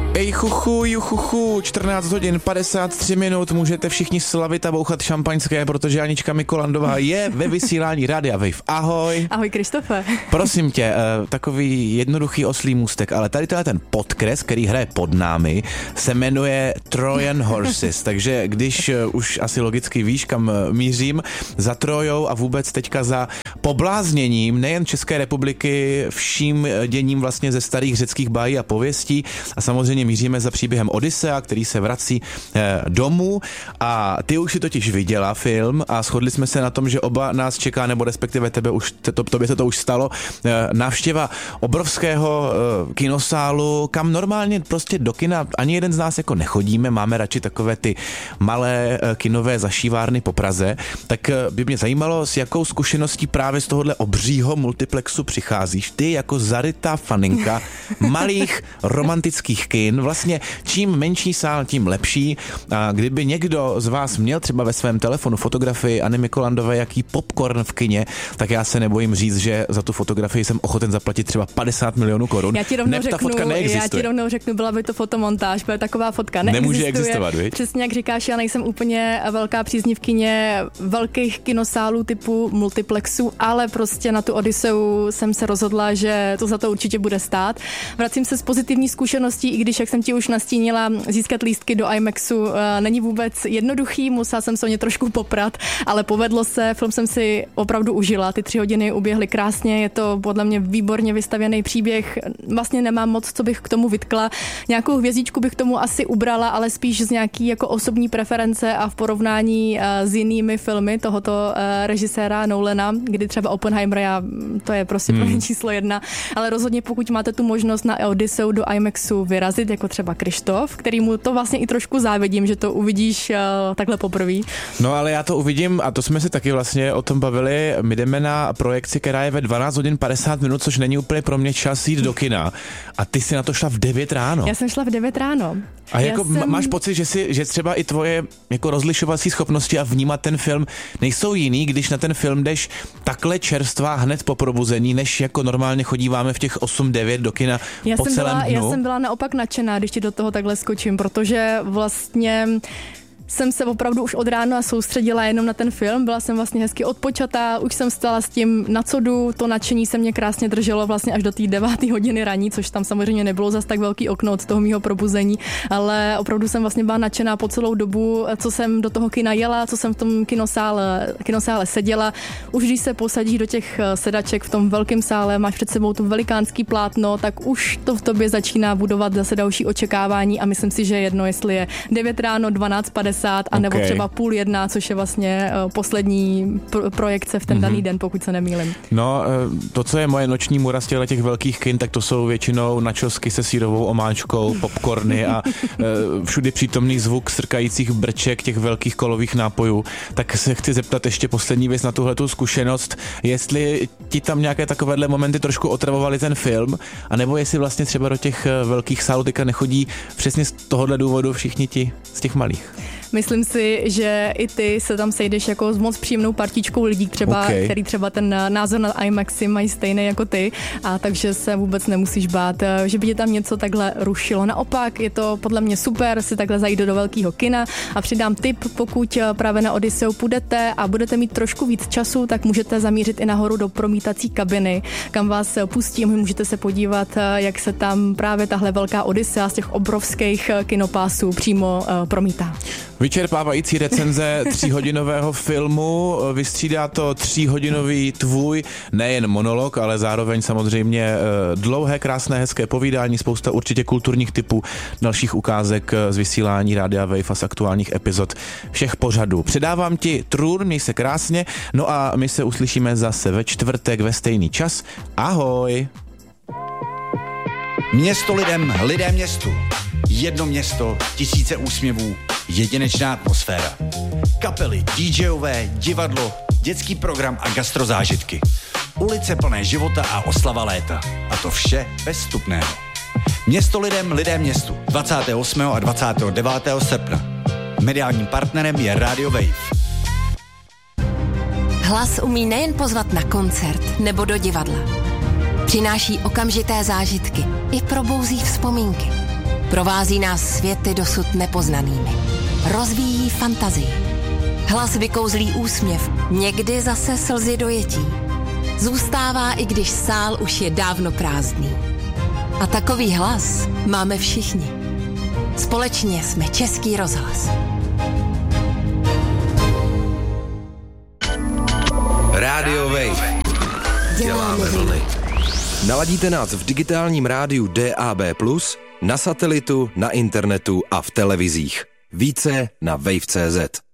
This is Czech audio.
Ej chuchu, juchuchu, 14 hodin 53 minut, můžete všichni slavit a bouchat šampaňské, protože Anička Mikolandová je ve vysílání Rádia Wave. Ahoj. Ahoj Krištofe. Prosím tě, takový jednoduchý oslí můstek, ale tady ten podkres, který hraje pod námi, se jmenuje Trojan Horses, takže když už asi logicky víš, kam mířím, za Trojou a vůbec teďka za poblázněním nejen České republiky vším děním vlastně ze starých řeckých bájí a pověstí a samozřejmě míříme za příběhem Odyssea, který se vrací domů a ty už si totiž viděla film a shodli jsme se na tom, že oba nás čeká, nebo respektive tobě se to už stalo, návštěva obrovského kinosálu, kam normálně prostě do kina ani jeden z nás jako nechodíme, máme radši takové ty malé kinové zašívárny po Praze, tak by mě zajímalo, s jakou zkušeností právě z tohohle obřího multiplexu přicházíš ty jako zarytá faninka malých romantických kin. Vlastně čím menší sál, tím lepší. A kdyby někdo z vás měl třeba ve svém telefonu fotografii Anny Mikolandové, jaký popcorn v kině, tak já se nebojím říct, že za tu fotografii jsem ochoten zaplatit třeba 50 milionů korun. Já ti rovnou řeknu, byla by to fotomontáž, protože taková fotka neexistuje. Nemůže existovat, viď? Přesně jak říkáš, já nejsem úplně velká příznivkyně velkých kinosálů typu multiplexů, ale prostě na tu Odysseu jsem se rozhodla, že to za to určitě bude stát. Vracím se z pozitivní zkušeností, i když, jak jsem ti už nastínila, získat lístky do IMAXu není vůbec jednoduchý, musela jsem se o ně trošku poprat, ale povedlo se, film jsem si opravdu užila, ty 3 hodiny uběhly krásně, je to podle mě výborně vystavěný příběh, vlastně nemám moc, co bych k tomu vytkla, nějakou hvězdičku bych k tomu asi ubrala, ale spíš z nějaký jako osobní preference a v porovnání s jinými filmy tohoto režiséra Nolana, kdy třeba Oppenheimer, to je prostě pro mě číslo 1, ale rozhodně pokud máte tu možnost na Odysseu do IMAXu vyrazit, jako třeba Krištof, kterýmu to vlastně i trošku závidím, že to uvidíš takhle poprvé. No ale já to uvidím a to jsme si taky vlastně o tom bavili. My jdeme na projekci, která je ve 12 hodin 50 minut, což není úplně pro mě čas jít do kina. A ty jsi na to šla v 9 ráno. Já jsem šla v 9 ráno. A jako máš pocit, že třeba i tvoje jako rozlišovací schopnosti a vnímat ten film nejsou jiný, když na ten film jdeš takhle čerstvá hned po probuzení, než jako normálně chodíváme v těch 8-9 do kina po celém dnu? Já jsem byla naopak nadšená, když ti do toho takhle skočím, protože vlastně jsem se opravdu už od rána soustředila jenom na ten film, byla jsem vlastně hezky odpočatá, už jsem stala s tím, na co jdu, to nadšení se mě krásně drželo vlastně až do té 9. hodiny raní, což tam samozřejmě nebylo zas tak velký okno od toho mýho probuzení, ale opravdu jsem vlastně byla nadšená po celou dobu, co jsem do toho kina jela, co jsem v tom kinosále seděla. Už když se posadíš do těch sedaček v tom velkém sále, máš před sebou to velikánský plátno, tak už to v tobě začíná budovat zase další očekávání a myslím si, že jedno, jestli je 9 ráno, 12:50 a nebo třeba 12:30, což je vlastně poslední projekce v ten daný den, pokud se nemýlim. No, to, co je moje noční můra z těch velkých kin, tak to jsou většinou načosky se sýrovou omáčkou, popcorny a všudy přítomný zvuk srkajících brček těch velkých kolových nápojů. Tak se chci zeptat ještě poslední věc na tuhletu zkušenost, jestli ti tam nějaké takovéhle momenty trošku otravovaly ten film, anebo jestli vlastně třeba do těch velkých sálů teďka nechodí přesně z tohohle důvodu všichni ti z těch malých. Myslím si, že i ty se tam sejdeš jako s moc příjemnou partičkou lidí, třeba, který třeba ten názor na IMAXy mají stejný jako ty, a takže se vůbec nemusíš bát, že by tě tam něco takhle rušilo. Naopak je to podle mě super si takhle zajít do velkého kina a přidám tip, pokud právě na Odysseu půjdete a budete mít trošku víc času, tak můžete zamířit i nahoru do promítací kabiny, kam vás pustí, můžete se podívat, jak se tam právě tahle velká Odyssea z těch obrovských kinopásů přímo promítá. Vyčerpávající recenze 3hodinového filmu, vystřídá to 3hodinový tvůj nejen monolog, ale zároveň samozřejmě dlouhé, krásné, hezké povídání, spousta určitě kulturních typů, dalších ukázek z vysílání Rádia Wave a z aktuálních epizod všech pořadů. Předávám ti trůn, měj se krásně, no a my se uslyšíme zase ve čtvrtek ve stejný čas. Ahoj! Město lidem, lidé městu. Jedno město, tisíce úsměvů, jedinečná atmosféra. Kapely, DJové, divadlo, dětský program a gastrozážitky. Ulice plné života a oslava léta. A to vše bez vstupného. Město lidem, lidé městu. 28. a 29. srpna. Mediálním partnerem je Radio Wave. Hlas umí nejen pozvat na koncert nebo do divadla. Přináší okamžité zážitky i probouzí vzpomínky. Provází nás světy dosud nepoznanými. Rozvíjí fantazii. Hlas vykouzlí úsměv, někdy zase slzy dojetí. Zůstává, i když sál už je dávno prázdný. A takový hlas máme všichni. Společně jsme Český rozhlas. Radio Wave. Děláme vlny. Naladíte nás v digitálním rádiu DAB+, na satelitu, na internetu a v televizích. Více na wave.cz.